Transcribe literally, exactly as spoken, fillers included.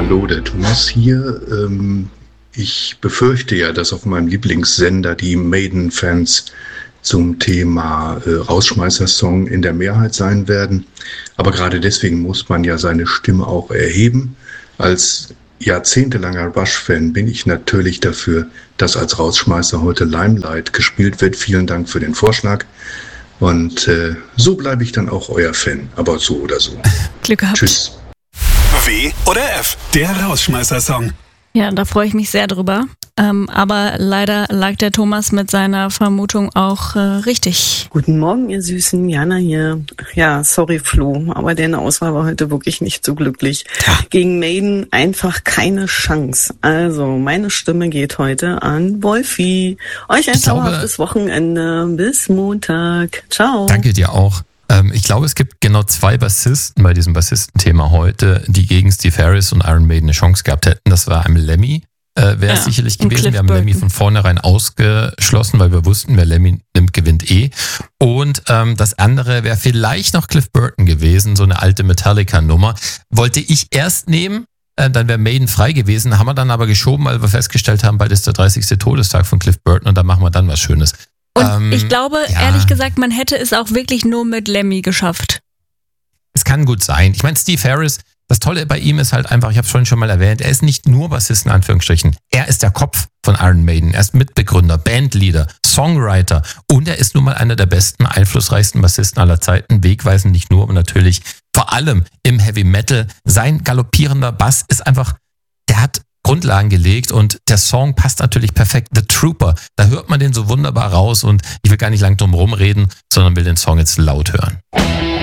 Hallo, der Thomas hier. Ähm, ich befürchte ja, dass auf meinem Lieblingssender die Maiden-Fans zum Thema äh, Rausschmeißer-Song in der Mehrheit sein werden. Aber gerade deswegen muss man ja seine Stimme auch erheben. Als jahrzehntelanger Rush-Fan bin ich natürlich dafür, dass als Rausschmeißer heute Limelight gespielt wird. Vielen Dank für den Vorschlag. Und äh, so bleibe ich dann auch euer Fan, aber so oder so. Glück gehabt. Tschüss. W oder F, der Rausschmeißer-Song. Ja, da freue ich mich sehr drüber. Ähm, aber leider lag der Thomas mit seiner Vermutung auch äh, richtig. Guten Morgen, ihr Süßen. Jana hier. Ja, sorry Flo, aber deine Auswahl war heute wirklich nicht so glücklich. Ja. Gegen Maiden einfach keine Chance. Also, meine Stimme geht heute an Wolfi. Euch ein zauberhaftes Wochenende. Bis Montag. Ciao. Danke dir auch. Ähm, ich glaube, es gibt genau zwei Bassisten bei diesem Bassistenthema heute, die gegen Steve Harris und Iron Maiden eine Chance gehabt hätten. Das war einmal Lemmy. Äh, wäre es ja, sicherlich gewesen. Wir haben Burton. Lemmy von vornherein ausgeschlossen, weil wir wussten, wer Lemmy nimmt, gewinnt eh. Und ähm, das andere wäre vielleicht noch Cliff Burton gewesen, so eine alte Metallica-Nummer. Wollte ich erst nehmen, äh, dann wäre Maiden frei gewesen, haben wir dann aber geschoben, weil wir festgestellt haben, bald ist der dreißigste Todestag von Cliff Burton und da machen wir dann was Schönes. Und ähm, ich glaube, ja, ehrlich gesagt, man hätte es auch wirklich nur mit Lemmy geschafft. Es kann gut sein. Ich meine, Steve Harris, das Tolle bei ihm ist halt einfach, ich habe es vorhin schon mal erwähnt, er ist nicht nur Bassist in Anführungsstrichen. Er ist der Kopf von Iron Maiden. Er ist Mitbegründer, Bandleader, Songwriter und er ist nun mal einer der besten, einflussreichsten Bassisten aller Zeiten. Wegweisend nicht nur, aber natürlich vor allem im Heavy Metal. Sein galoppierender Bass ist einfach, der hat Grundlagen gelegt und der Song passt natürlich perfekt. The Trooper, da hört man den so wunderbar raus und ich will gar nicht lang drum rumreden, sondern will den Song jetzt laut hören.